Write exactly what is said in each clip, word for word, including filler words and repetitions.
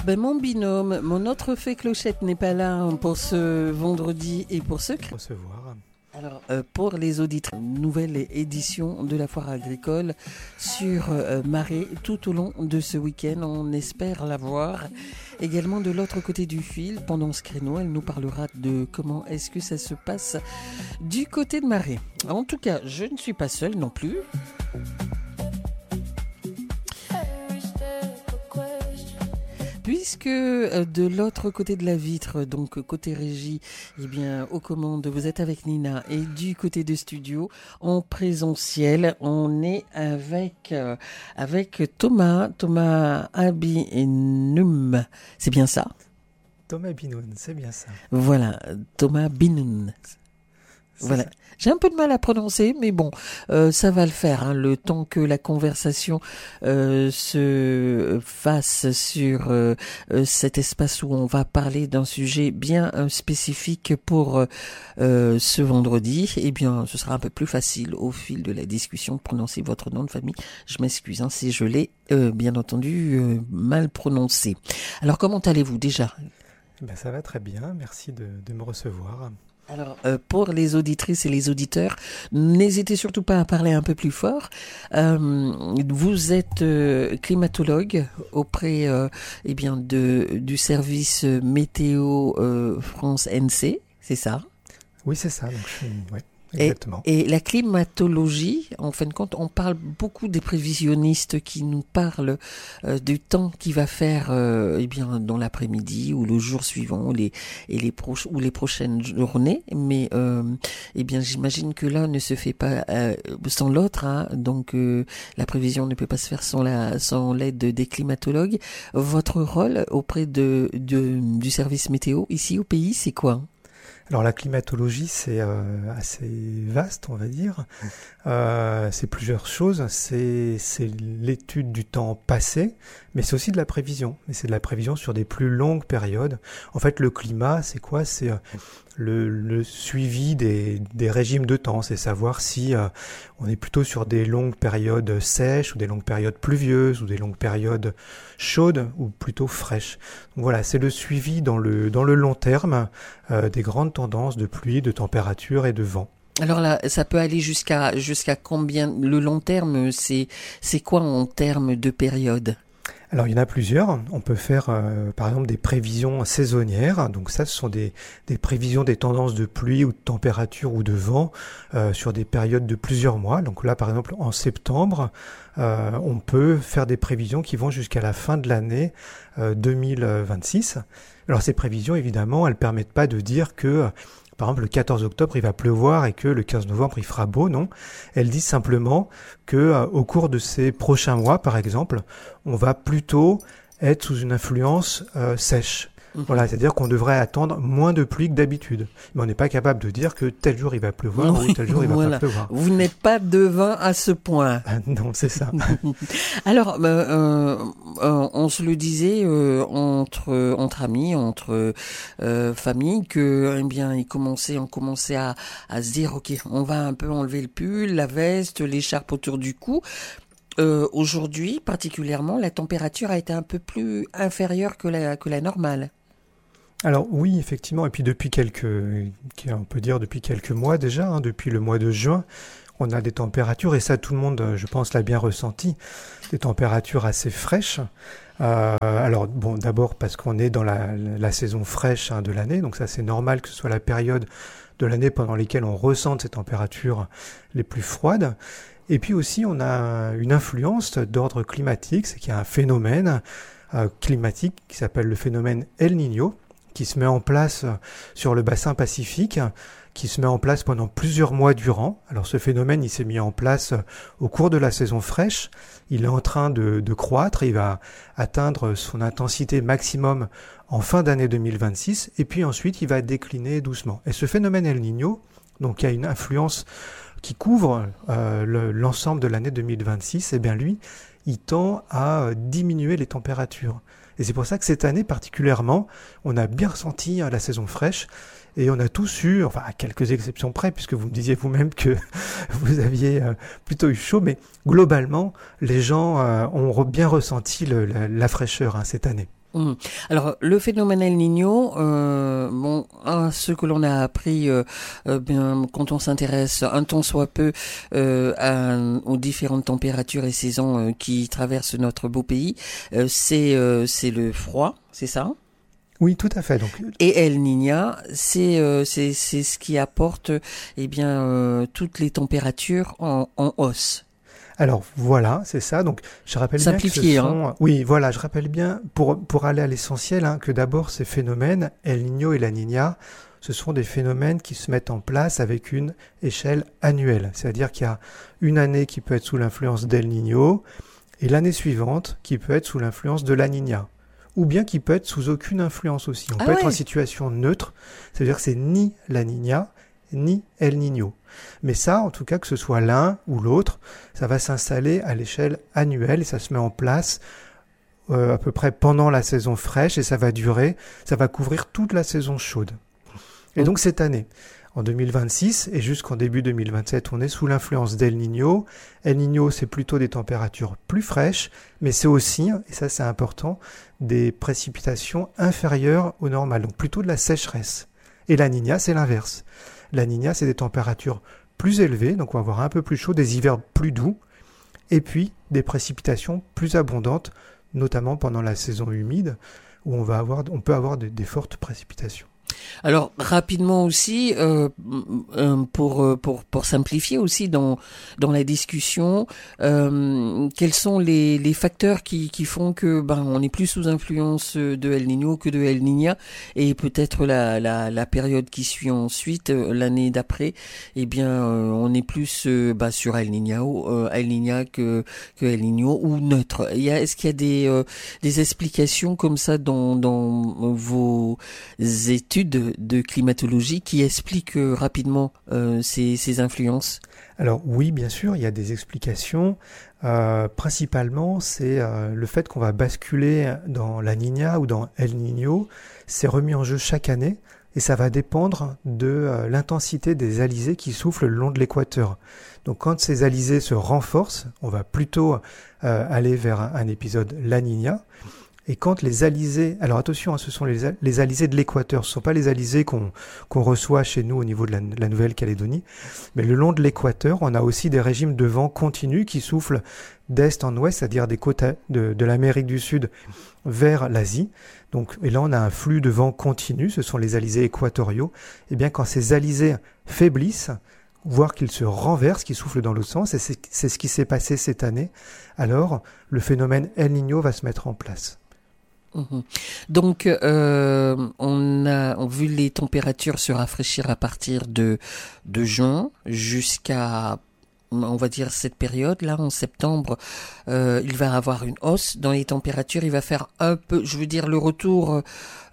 ben mon binôme, mon autre fée Clochette n'est pas là pour ce vendredi et pour ce... Recevoir. Alors, euh, pour les auditeurs, nouvelle édition de la foire agricole sur euh, Marais tout au long de ce week-end. On espère la voir également de l'autre côté du fil. Pendant ce créneau, elle nous parlera de comment est-ce que ça se passe du côté de Marais. En tout cas, je ne suis pas seule non plus. Puisque de l'autre côté de la vitre, donc côté régie, eh bien, aux commandes, vous êtes avec Nina. Et du côté de studio, en présentiel, on est avec, euh, avec Thomas, Thomas Abinoum. C'est bien ça? Thomas Binoun, c'est bien ça. Voilà, Thomas Binoun. C'est Voilà. ça. J'ai un peu de mal à prononcer, mais bon, euh, ça va le faire, hein, le temps que la conversation euh, se fasse sur euh, euh, cet espace où on va parler d'un sujet bien euh, spécifique pour euh, ce vendredi. Eh bien, ce sera un peu plus facile au fil de la discussion de prononcer votre nom de famille. Je m'excuse hein, si je l'ai euh, bien entendu euh, mal prononcé. Alors, comment allez-vous déjà ? Ben, ça va très bien, merci de, de me recevoir. Alors, euh, pour les auditrices et les auditeurs, n'hésitez surtout pas à parler un peu plus fort. Euh, vous êtes euh, climatologue auprès euh, eh bien de, du service météo euh, France N C, c'est ça ? Oui, c'est ça. Donc je suis, ouais, Et, exactement. et la climatologie, en fin de compte, on parle beaucoup des prévisionnistes qui nous parlent euh, du temps qui va faire euh, eh bien, dans l'après-midi ou le jour suivant ou les, et les, proches, ou les prochaines journées. Mais euh, eh bien, j'imagine que l'un ne se fait pas euh, sans l'autre. Hein, donc, euh, la prévision ne peut pas se faire sans, la, sans l'aide des climatologues. Votre rôle auprès de, de, du service météo ici au pays, c'est quoi ? Alors la climatologie, c'est euh, assez vaste, on va dire. Euh, c'est plusieurs choses. C'est, c'est l'étude du temps passé, mais c'est aussi de la prévision. Mais c'est de la prévision sur des plus longues périodes. En fait, le climat, c'est quoi ? C'est euh, le, le suivi des, des régimes de temps. C'est savoir si euh, on est plutôt sur des longues périodes sèches ou des longues périodes pluvieuses ou des longues périodes chaudes ou plutôt fraîches. Donc voilà, c'est le suivi dans le, dans le long terme euh, des grandes tendances de pluie, de température et de vent. Alors là, ça peut aller jusqu'à jusqu'à combien? Le long terme, c'est c'est quoi en termes de période? Alors il y en a plusieurs. On peut faire euh, par exemple des prévisions saisonnières. Donc ça, ce sont des, des prévisions des tendances de pluie ou de température ou de vent euh, sur des périodes de plusieurs mois. Donc là, par exemple, en septembre, euh, on peut faire des prévisions qui vont jusqu'à la fin de l'année euh, deux mille vingt-six. Alors ces prévisions, évidemment, elles permettent pas de dire que par exemple, le quatorze octobre, il va pleuvoir et que le quinze novembre, il fera beau, non. Elle dit simplement que euh, au cours de ces prochains mois, par exemple, on va plutôt être sous une influence euh, sèche. Mmh. Voilà, c'est-à-dire qu'on devrait attendre moins de pluie que d'habitude. Mais on n'est pas capable de dire que tel jour il va pleuvoir oui, ou tel jour il va voilà. pas pleuvoir. Vous n'êtes pas devin à ce point. Non, c'est ça. Alors, euh, euh, on se le disait euh, entre entre amis, entre euh, familles, que eh bien, ils commençaient, on commençait à à se dire, ok, on va un peu enlever le pull, la veste, l'écharpe autour du cou. Euh, aujourd'hui, particulièrement, la température a été un peu plus inférieure que la que la normale. Alors oui, effectivement, et puis depuis quelques, on peut dire depuis quelques mois déjà, hein, depuis le mois de juin, on a des températures, et ça tout le monde, je pense, l'a bien ressenti, des températures assez fraîches. Euh, alors bon, d'abord parce qu'on est dans la, la saison fraîche hein, de l'année, donc ça c'est normal que ce soit la période de l'année pendant laquelle on ressente ces températures les plus froides. Et puis aussi, on a une influence d'ordre climatique, c'est qu'il y a un phénomène euh, climatique qui s'appelle le phénomène El Niño, qui se met en place sur le bassin Pacifique, qui se met en place pendant plusieurs mois durant. Alors ce phénomène, il s'est mis en place au cours de la saison fraîche. Il est en train de, de croître. Il va atteindre son intensité maximum en fin d'année deux mille vingt-six. Et puis ensuite, il va décliner doucement. Et ce phénomène El Niño, donc il y a une influence qui couvre euh, le, l'ensemble de l'année deux mille vingt-six, eh bien lui, il tend à diminuer les températures. Et c'est pour ça que cette année particulièrement, on a bien ressenti hein, la saison fraîche, et on a tous eu, enfin à quelques exceptions près, puisque vous me disiez vous-même que vous aviez euh, plutôt eu chaud, mais globalement, les gens euh, ont bien ressenti le, la, la fraîcheur hein, cette année. Mmh. Alors le phénomène El Niño, euh, bon, à ce que l'on a appris, euh, euh, bien quand on s'intéresse un tant soit peu euh, à, aux différentes températures et saisons euh, qui traversent notre beau pays, euh, c'est euh, c'est le froid, c'est ça? Oui, tout à fait. Donc, Et El Niña, c'est euh, c'est c'est ce qui apporte, eh bien, euh, toutes les températures en, en hausse. alors voilà, c'est ça. Donc je rappelle bien que ce Simplifié, hein. sont, oui, voilà, je rappelle bien pour pour aller à l'essentiel, hein, que d'abord ces phénomènes El Niño et La Niña, ce sont des phénomènes qui se mettent en place avec une échelle annuelle, c'est-à-dire qu'il y a une année qui peut être sous l'influence d'El Niño et l'année suivante qui peut être sous l'influence de La Niña. Ou bien qui peut être sous aucune influence aussi. On Ah peut être en ouais. situation neutre, c'est-à-dire que c'est ni La Niña, ni El Niño. Mais ça, en tout cas, que ce soit l'un ou l'autre, ça va s'installer à l'échelle annuelle et ça se met en place euh, à peu près pendant la saison fraîche et ça va durer, ça va couvrir toute la saison chaude. Et donc cette année, en deux mille vingt-six et jusqu'en début deux mille vingt-sept, on est sous l'influence d'El Niño. El Niño, c'est plutôt des températures plus fraîches, mais c'est aussi, et ça c'est important, des précipitations inférieures au normal, donc plutôt de la sécheresse. Et La Niña, c'est l'inverse. La Niña, c'est des températures plus élevées, donc on va avoir un peu plus chaud, des hivers plus doux, et puis des précipitations plus abondantes, notamment pendant la saison humide, où on va avoir, on peut avoir des, des fortes précipitations. Alors rapidement aussi, euh, euh, pour euh, pour pour simplifier aussi dans dans la discussion, euh, quels sont les les facteurs qui qui font que ben on est plus sous influence de El Niño que de El Niña et peut-être la la la période qui suit ensuite euh, l'année d'après, eh bien euh, on est plus euh, bah, sur El Niña ou euh, El Niña que que El Niño ou neutre. Il y a est-ce qu'il y a des euh, des explications comme ça dans dans vos études de, de climatologie qui explique euh, rapidement euh, ces, ces influences? Alors oui, bien sûr, il y a des explications. Euh, principalement, c'est euh, le fait qu'on va basculer dans La Niña ou dans El Niño. C'est remis en jeu chaque année et ça va dépendre de euh, l'intensité des alizés qui soufflent le long de l'équateur. Donc quand ces alizés se renforcent, on va plutôt euh, aller vers un, un épisode La Niña. Et quand les alizés, alors attention, hein, ce sont les, les alizés de l'équateur, ce ne sont pas les alizés qu'on qu'on reçoit chez nous au niveau de la, la Nouvelle-Calédonie, mais le long de l'équateur, on a aussi des régimes de vent continus qui soufflent d'est en ouest, c'est-à-dire des côtes de, de l'Amérique du Sud vers l'Asie. Donc, et là, on a un flux de vent continu, ce sont les alizés équatoriaux. Et bien, quand ces alizés faiblissent, voire qu'ils se renversent, qu'ils soufflent dans l'autre sens, et c'est, c'est ce qui s'est passé cette année, alors le phénomène El Niño va se mettre en place. Mmh. Donc, euh, on a on vu les températures se rafraîchir à partir de de juin jusqu'à, on va dire, cette période là en septembre. Euh, il va avoir une hausse dans les températures. Il va faire un peu, je veux dire, le retour,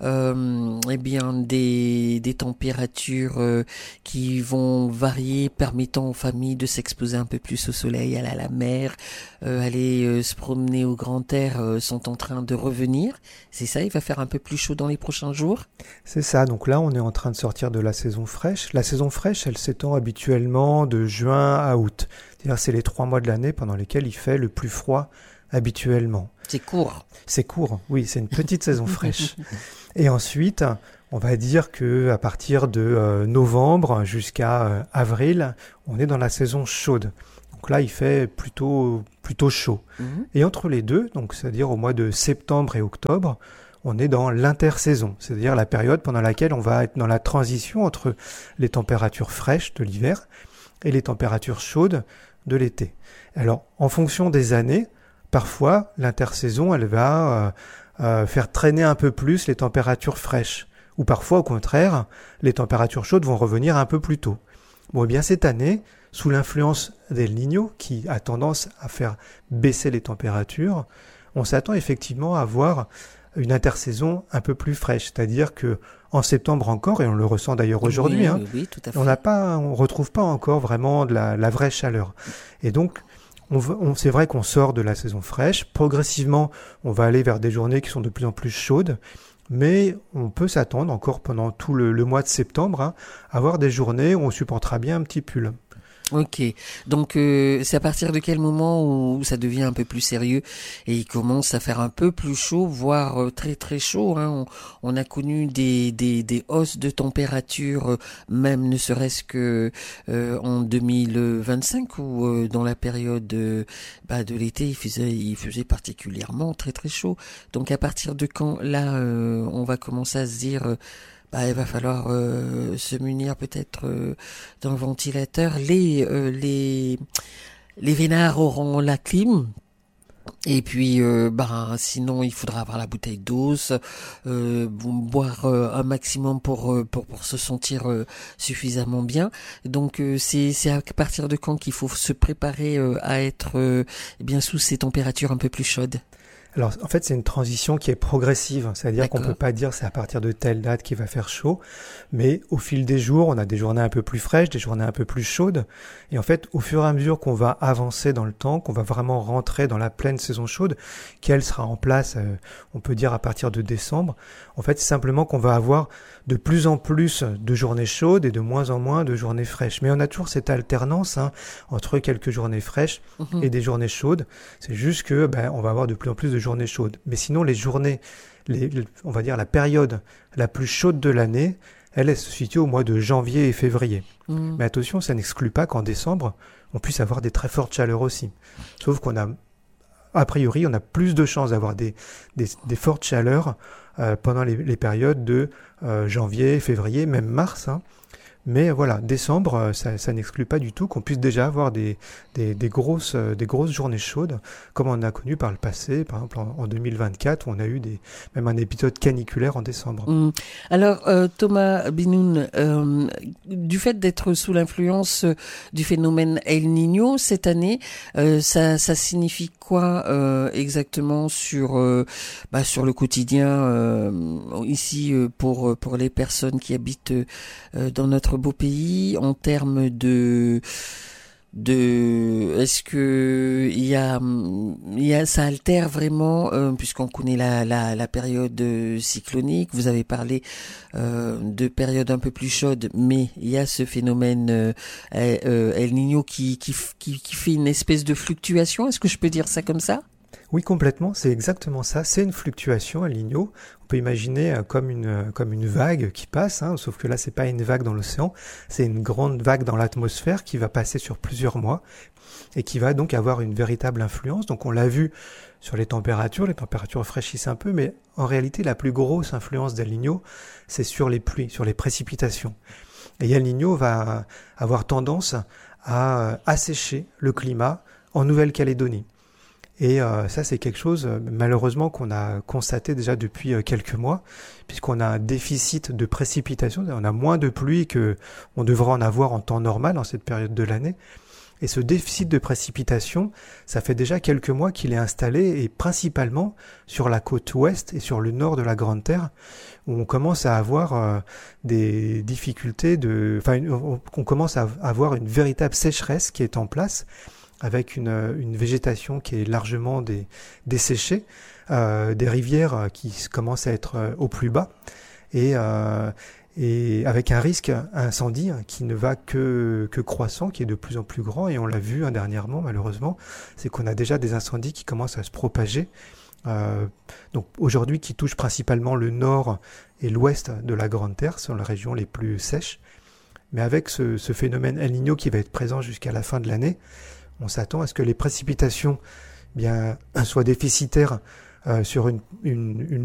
euh, eh bien, des des températures euh, qui vont varier, permettant aux familles de s'exposer un peu plus au soleil, aller à la mer, euh, aller euh, se promener au grand air, euh, sont en train de revenir. C'est ça, il va faire un peu plus chaud dans les prochains jours? C'est ça, donc là on est en train de sortir de la saison fraîche. La saison fraîche, elle s'étend habituellement de juin à août. C'est-à-dire c'est les trois mois de l'année pendant lesquels il fait le plus froid habituellement. C'est court. C'est court, oui, c'est une petite saison fraîche. Et ensuite, on va dire que à partir de euh, novembre jusqu'à euh, avril, on est dans la saison chaude. Donc là, il fait plutôt plutôt chaud. Mmh. Et entre les deux, donc c'est-à-dire au mois de septembre et octobre, on est dans l'intersaison, c'est-à-dire la période pendant laquelle on va être dans la transition entre les températures fraîches de l'hiver et les températures chaudes de l'été. Alors, en fonction des années, parfois, l'intersaison, elle va euh, euh, faire traîner un peu plus les températures fraîches. Ou parfois, au contraire, les températures chaudes vont revenir un peu plus tôt. Bon, eh bien, cette année, sous l'influence d'El Niño, qui a tendance à faire baisser les températures, on s'attend effectivement à avoir une intersaison un peu plus fraîche. C'est-à-dire que en septembre encore, et on le ressent d'ailleurs aujourd'hui, oui, hein, oui, tout à fait. on n'a pas, on retrouve pas encore vraiment de la, la vraie chaleur. Et donc, on, on, c'est vrai qu'on sort de la saison fraîche. Progressivement, on va aller vers des journées qui sont de plus en plus chaudes. Mais on peut s'attendre encore pendant tout le, le mois de septembre hein, à avoir des journées où on supportera bien un petit pull. Ok, donc euh, c'est à partir de quel moment où ça devient un peu plus sérieux et il commence à faire un peu plus chaud, voire euh, très très chaud, hein. On, on a connu des, des, des hausses de température, euh, même ne serait-ce que euh, en deux mille vingt-cinq ou euh, dans la période euh, bah, de l'été, il faisait, il faisait particulièrement très très chaud. Donc à partir de quand là, euh, on va commencer à se dire... Euh, bah, il va falloir euh, se munir peut-être euh, d'un ventilateur. Les euh, les les vénards auront la clim. Et puis, euh, bah, sinon, il faudra avoir la bouteille d'eau, euh, boire euh, un maximum pour, euh, pour pour se sentir euh, suffisamment bien. Donc, euh, c'est c'est à partir de quand qu'il faut se préparer euh, à être euh, eh bien sous ces températures un peu plus chaudes. Alors, en fait, c'est une transition qui est progressive. C'est-à-dire D'accord. qu'on peut pas dire c'est à partir de telle date qu'il va faire chaud. Mais au fil des jours, on a des journées un peu plus fraîches, des journées un peu plus chaudes. Et en fait, au fur et à mesure qu'on va avancer dans le temps, qu'on va vraiment rentrer dans la pleine saison chaude, qu'elle sera en place, euh, on peut dire à partir de décembre, en fait, c'est simplement qu'on va avoir de plus en plus de journées chaudes et de moins en moins de journées fraîches. Mais on a toujours cette alternance hein, entre quelques journées fraîches mmh. et des journées chaudes. C'est juste que ben, on va avoir de plus en plus de journées chaudes. Mais sinon, les journées, les, les, on va dire la période la plus chaude de l'année, elle, elle se situe au mois de janvier et février. Mmh. Mais attention, ça n'exclut pas qu'en décembre, on puisse avoir des très fortes chaleurs aussi. Sauf qu'on a, a priori, on a plus de chances d'avoir des, des, des fortes chaleurs euh, pendant les, les périodes de euh, janvier, février, même mars. Hein. Mais voilà, décembre, ça, ça n'exclut pas du tout qu'on puisse déjà avoir des, des, des, grosses, des grosses journées chaudes, comme on a connu par le passé, par exemple en, en deux mille vingt-quatre, où on a eu des, même un épisode caniculaire en décembre. Mmh. Alors, euh, Thomas Binoun, euh, du fait d'être sous l'influence du phénomène El Niño cette année, euh, ça, ça signifie quoi euh, exactement sur, euh, bah, sur le quotidien euh, ici euh, pour, pour les personnes qui habitent euh, dans notre beau pays en termes de de est-ce que il y a il y a ça altère vraiment euh, puisqu'on connaît la la la période cyclonique, vous avez parlé euh, de période un peu plus chaude, mais il y a ce phénomène euh, euh, El Niño qui qui qui qui fait une espèce de fluctuation, est-ce que je peux dire ça comme ça? Oui, complètement, c'est exactement ça. C'est une fluctuation, El Niño. On peut imaginer euh, comme une comme une vague qui passe, hein, sauf que là, c'est pas une vague dans l'océan, c'est une grande vague dans l'atmosphère qui va passer sur plusieurs mois et qui va donc avoir une véritable influence. Donc, on l'a vu sur les températures, les températures fraîchissent un peu, mais en réalité, la plus grosse influence d'El Niño, c'est sur les pluies, sur les précipitations. Et El Niño va avoir tendance à assécher le climat en Nouvelle-Calédonie. Et euh, ça, c'est quelque chose, malheureusement, qu'on a constaté déjà depuis euh, quelques mois, puisqu'on a un déficit de précipitation, on a moins de pluie que on devrait en avoir en temps normal en cette période de l'année. Et ce déficit de précipitation, ça fait déjà quelques mois qu'il est installé, et principalement sur la côte ouest et sur le nord de la Grande Terre, où on commence à avoir euh, des difficultés de, enfin, on, on commence à avoir une véritable sécheresse qui est en place, avec une, une végétation qui est largement des, desséchée, euh, des rivières qui commencent à être euh, au plus bas, et, euh, et avec un risque incendie qui ne va que, que croissant, qui est de plus en plus grand, et on l'a vu hein, dernièrement malheureusement, c'est qu'on a déjà des incendies qui commencent à se propager, euh, donc aujourd'hui qui touchent principalement le nord et l'ouest de la Grande Terre, ce sont les régions les plus sèches, mais avec ce, ce phénomène El Niño qui va être présent jusqu'à la fin de l'année, on s'attend à ce que les précipitations bien, soient déficitaires euh, sur une, une, une